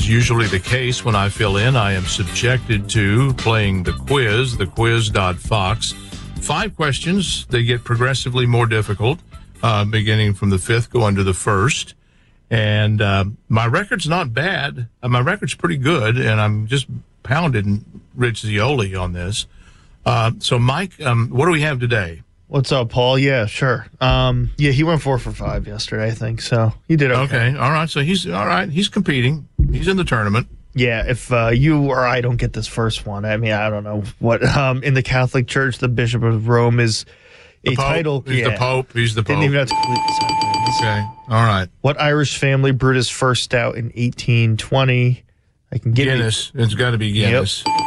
usually the case when I fill in, I am subjected to playing the quiz, thequiz.fox. 5 questions. They get progressively more difficult, beginning from the 5th, going to the 1st. And my record's not bad. My record's pretty good, and I'm just pounding Rich Zeoli on this. So, Mike, what do we have today? What's up, Paul? Yeah, sure. He went 4 for 5 yesterday, I think. So he did okay. Okay, all right. So he's all right. He's competing. He's in the tournament. Yeah, if you or I don't get this first one, I mean, I don't know what. In the Catholic Church, the Bishop of Rome is a title. He's the Pope. He's the Pope. Didn't even have to complete the sentence. Okay, all right. What Irish family brewed his first stout in 1820? I can give Guinness. It's got to be Guinness. Yep.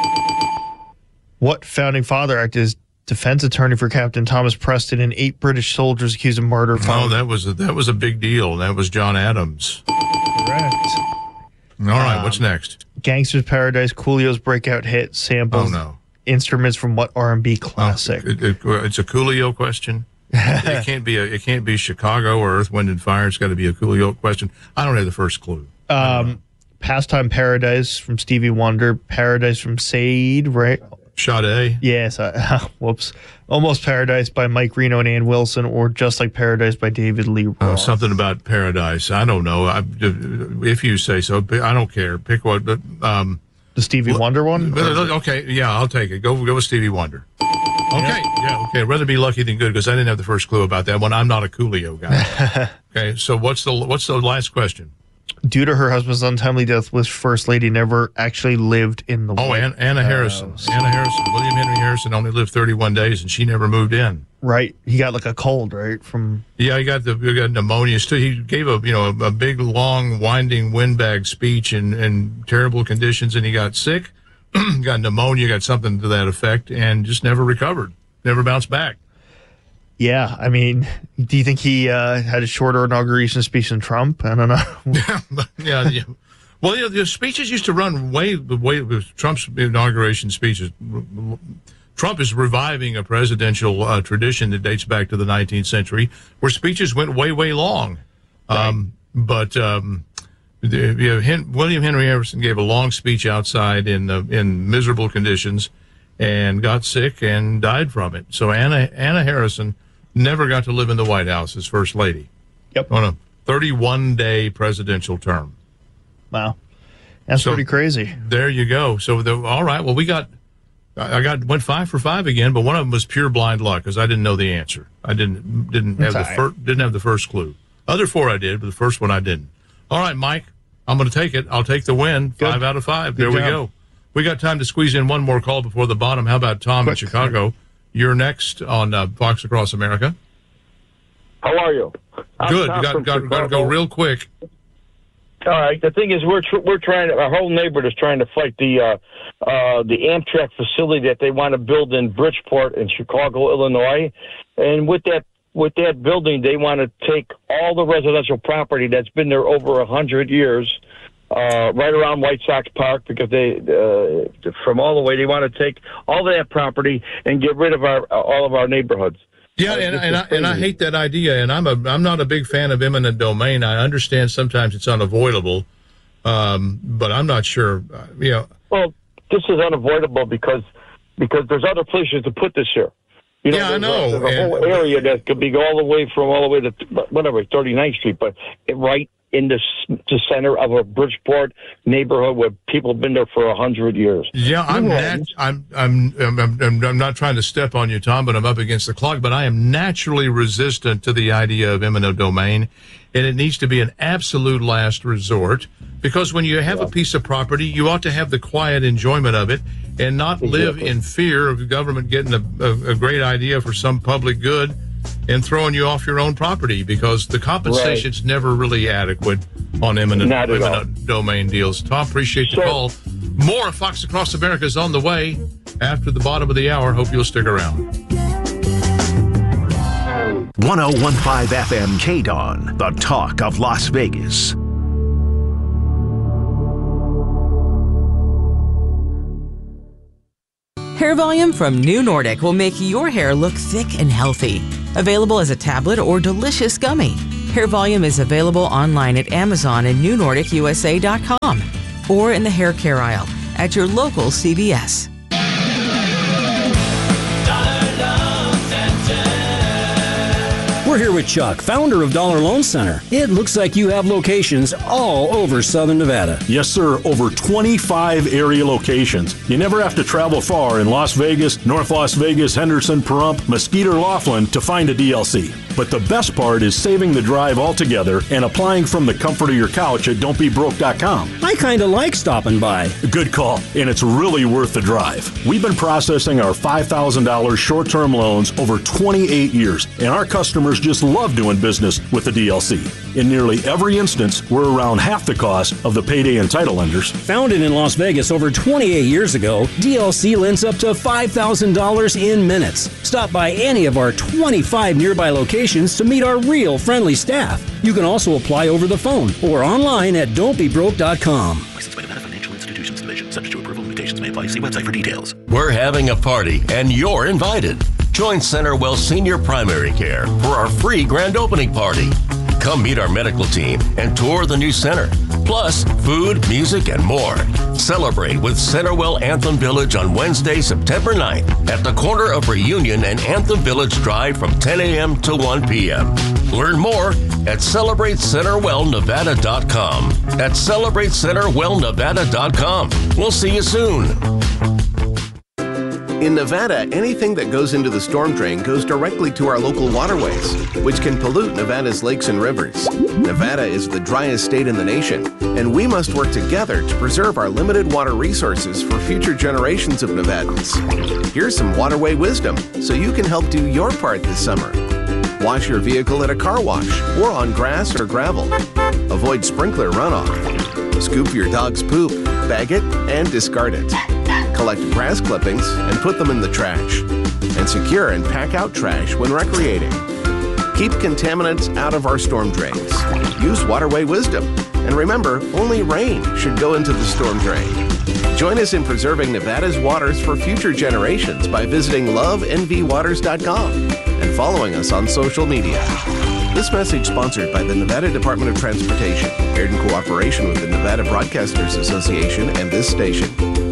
What founding father acted as defense attorney for Captain Thomas Preston and 8 British soldiers accused of murder? Oh, that was a big deal. That was John Adams. Correct. All right, what's next? Gangster's Paradise, Coolio's breakout hit, samples, instruments from what R&B classic? It's a Coolio question. It can't be Chicago or Earth, Wind and Fire. It's got to be a Coolio question. I don't have the first clue. Pastime Paradise from Stevie Wonder, Paradise from Sade, right? Sade. Yes. Whoops. Almost Paradise by Mike Reno and Ann Wilson, or Just Like Paradise by David Lee Roth. Something about Paradise. I don't know. If you say so, I don't care. Pick what. The Stevie Wonder one? Okay, yeah, I'll take it. Go with Stevie Wonder. Okay, okay. Rather be lucky than good, because I didn't have the first clue about that one. I'm not a Coolio guy. Okay, so what's the last question? Due to her husband's untimely death, which First Lady never actually lived in the White House? Anna Harrison. Anna Harrison. William Henry Harrison only lived 31 days, and she never moved in. Right. He got like a cold, right? He got pneumonia. He gave a big, long, winding windbag speech in terrible conditions, and he got sick, got pneumonia, got something to that effect, and just never recovered, never bounced back. Yeah, I mean, do you think he had a shorter inauguration speech than Trump? I don't know. yeah. Well, the speeches used to run way Trump's inauguration speeches. Trump is reviving a presidential tradition that dates back to the 19th century, where speeches went way long. Right. But William Henry Harrison gave a long speech outside in miserable conditions, and got sick and died from it. So Anna Harrison never got to live in the White House as First Lady. Yep. On a 31-day presidential term. Wow. That's pretty crazy. There you go. So, all right. Well, went 5 for 5 again, but one of them was pure blind luck, because I didn't know the answer. I didn't have the first clue. Other 4 I did, but the first one I didn't. All right, Mike, I'm going to take it. I'll take the win. Good. 5 out of 5. There we go. We got time to squeeze in one more call before the bottom. How about Tom in Chicago? You're next on Fox Across America. How are you? Good. You got to go real quick. All right. The thing is, we're trying. Our whole neighborhood is trying to fight the Amtrak facility that they want to build in Bridgeport in Chicago, Illinois, and with that building, they want to take all the residential property that's been there over 100 years. Right around White Sox Park, because from all the way, they want to take all that property and get rid of all of our neighborhoods. Yeah, and I hate that idea, and I'm not a big fan of eminent domain. I understand sometimes it's unavoidable, but I'm not sure. Well, this is unavoidable because there's other places to put this here. I know. There's a whole area that could be all the way to 39th Street, but right in the center of a Bridgeport neighborhood where people have been there for 100 years. Yeah, I'm not trying to step on you, Tom, but I'm up against the clock. But I am naturally resistant to the idea of eminent domain, and it needs to be an absolute last resort, because when you have a piece of property, you ought to have the quiet enjoyment of it and not live in fear of the government getting a great idea for some public good and throwing you off your own property, because the compensation's never really adequate on eminent domain deals. Tom, appreciate the call. More of Fox Across America is on the way after the bottom of the hour. Hope you'll stick around. 1015 FM KDON, the talk of Las Vegas. Hair Volume from New Nordic will make your hair look thick and healthy. Available as a tablet or delicious gummy. Hair Volume is available online at Amazon and NewNordicUSA.com or in the hair care aisle at your local CVS. We're here with Chuck, founder of Dollar Loan Center. It looks like you have locations all over Southern Nevada. Yes, sir. Over 25 area locations. You never have to travel far in Las Vegas, North Las Vegas, Henderson, Pahrump, Mesquite, or Laughlin to find a DLC. But the best part is saving the drive altogether and applying from the comfort of your couch at don'tbebroke.com. I kind of like stopping by. Good call, and it's really worth the drive. We've been processing our $5,000 short-term loans over 28 years, and our customers just love doing business with the DLC. In nearly every instance, we're around half the cost of the payday and title lenders. Founded in Las Vegas over 28 years ago, DLC lends up to $5,000 in minutes. Stop by any of our 25 nearby locations to meet our real friendly staff. You can also apply over the phone or online at don'tbebroke.com. Licensed by Nevada Financial Institutions Division. Subject to approval. Limitations may apply. See website for details. We're having a party, and you're invited. Join CenterWell Senior Primary Care for our free grand opening party. Come meet our medical team and tour the new center. Plus, food, music, and more. Celebrate with CenterWell Anthem Village on Wednesday, September 9th at the corner of Reunion and Anthem Village Drive from 10 a.m. to 1 p.m. Learn more at CelebrateCenterWellNevada.com. At CelebrateCenterWellNevada.com. We'll see you soon. In Nevada, anything that goes into the storm drain goes directly to our local waterways, which can pollute Nevada's lakes and rivers. Nevada is the driest state in the nation, and we must work together to preserve our limited water resources for future generations of Nevadans. Here's some waterway wisdom so you can help do your part this summer. Wash your vehicle at a car wash or on grass or gravel. Avoid sprinkler runoff. Scoop your dog's poop, bag it, and discard it. Collect grass clippings and put them in the trash. And secure and pack out trash when recreating. Keep contaminants out of our storm drains. Use waterway wisdom. And remember, only rain should go into the storm drain. Join us in preserving Nevada's waters for future generations by visiting lovenvwaters.com and following us on social media. This message sponsored by the Nevada Department of Transportation, aired in cooperation with the Nevada Broadcasters Association and this station.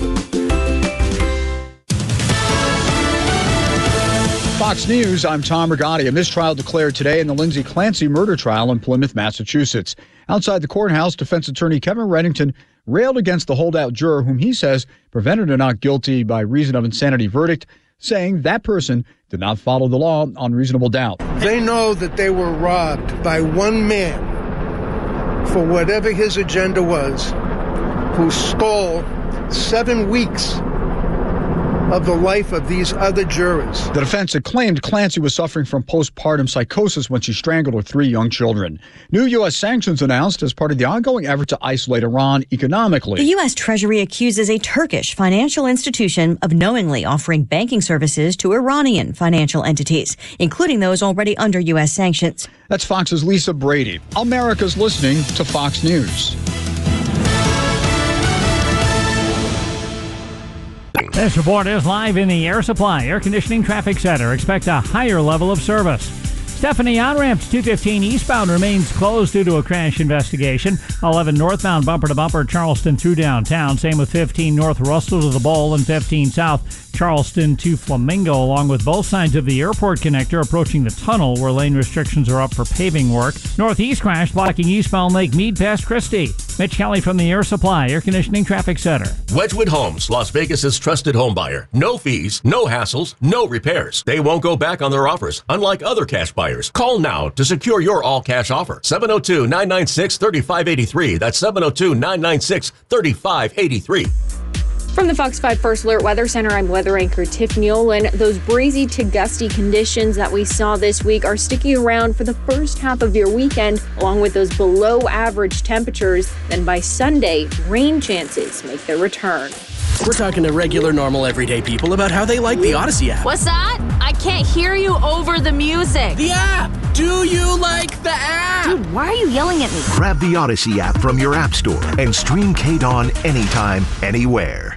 Fox News, I'm Tom Rigotti. A mistrial declared today in the Lindsay Clancy murder trial in Plymouth, Massachusetts. Outside the courthouse, defense attorney Kevin Reddington railed against the holdout juror whom he says prevented a not guilty by reason of insanity verdict, saying that person did not follow the law on reasonable doubt. They know that they were robbed by one man for whatever his agenda was, who stole 7 weeks of the life of these other jurors. The defense had claimed Clancy was suffering from postpartum psychosis when she strangled her 3 young children. New U.S. sanctions announced as part of the ongoing effort to isolate Iran economically. The U.S. Treasury accuses a Turkish financial institution of knowingly offering banking services to Iranian financial entities, including those already under U.S. sanctions. That's Fox's Lisa Brady. America's listening to Fox News. This report is live in the Air Supply Air Conditioning Traffic Center. Expect a higher level of service. Stephanie on-ramp to 215 eastbound remains closed due to a crash investigation. 11 northbound bumper to bumper Charleston through downtown. Same with 15 north Russell to the Bowl and 15 south Charleston to Flamingo, along with both sides of the airport connector approaching the tunnel where lane restrictions are up for paving work. Northeast crash blocking eastbound Lake Mead past Christie. Mitch Kelly from the Air Supply Air Conditioning Traffic Center. Wedgwood Homes, Las Vegas's trusted home buyer. No fees, no hassles, no repairs. They won't go back on their offers, unlike other cash buyers. Call now to secure your all-cash offer. 702-996-3583. That's 702-996-3583. From the Fox 5 First Alert Weather Center, I'm weather anchor Tiffany Olin. Those breezy to gusty conditions that we saw this week are sticking around for the first half of your weekend, along with those below average temperatures. Then by Sunday, rain chances make their return. We're talking to regular, normal, everyday people about how they like the Odyssey app. What's that? I can't hear you over the music. The app! Do you like the app? Dude, why are you yelling at me? Grab the Odyssey app from your app store and stream KDAWN anytime, anywhere.